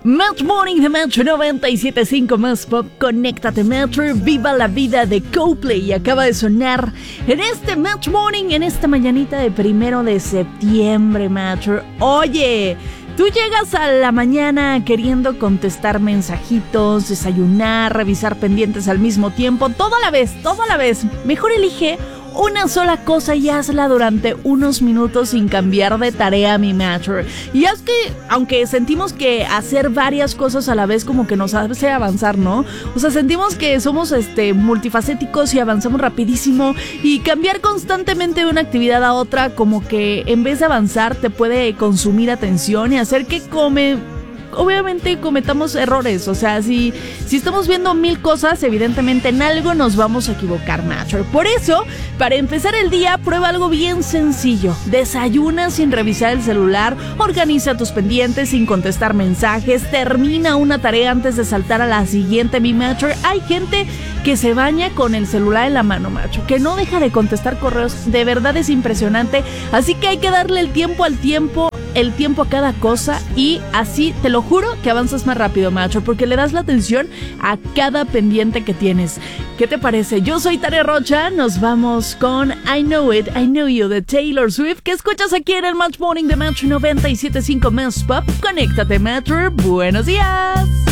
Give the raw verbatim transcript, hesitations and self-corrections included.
Match Morning de Metro noventa y siete punto cinco más Pop. Conéctate Metro, viva la vida de Coldplay. Acaba de sonar en este Match Morning, en esta mañanita de primero de septiembre, Metro. Oye, tú llegas a la mañana queriendo contestar mensajitos, desayunar, revisar pendientes al mismo tiempo, todo a la vez, todo a la vez. Mejor elige una sola cosa y hazla durante unos minutos sin cambiar de tarea, mi Matcher. Y es que, aunque sentimos que hacer varias cosas a la vez como que nos hace avanzar, ¿no? O sea, sentimos que somos este multifacéticos y avanzamos rapidísimo, y cambiar constantemente de una actividad a otra como que en vez de avanzar te puede consumir atención y hacer que come... obviamente cometamos errores. O sea, si, si estamos viendo mil cosas, evidentemente en algo nos vamos a equivocar, Matcher. Por eso, para empezar el día, prueba algo bien sencillo. Desayuna sin revisar el celular, organiza tus pendientes sin contestar mensajes, termina una tarea antes de saltar a la siguiente, mi Matcher. Hay gente que se baña con el celular en la mano, macho, que no deja de contestar correos. De verdad es impresionante. Así que hay que darle el tiempo al tiempo, el tiempo a cada cosa, y así te lo juro que avanzas más rápido, macho, porque le das la atención a cada pendiente que tienes. ¿Qué te parece? Yo soy Tania Rocha, nos vamos con I Know It, I Know You de Taylor Swift, que escuchas aquí en el Match Morning de Match noventa y siete punto cinco Más Pop. Conéctate, Match. Buenos días.